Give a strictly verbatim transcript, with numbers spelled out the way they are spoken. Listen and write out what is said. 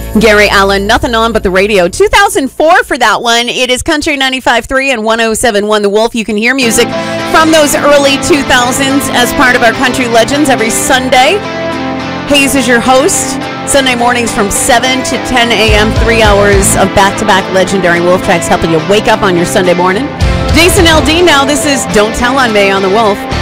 Gary Allen, Nothing On But the Radio. two thousand four for that one. It is Country ninety-five point three and one oh seven point one The Wolf. You can hear music from those early two thousands as part of our Country Legends every Sunday. Hayes is your host. Sunday mornings from seven to ten a.m. Three hours of back-to-back legendary Wolf tracks helping you wake up on your Sunday morning. Jason L D now. This is Don't Tell on Me on The Wolf.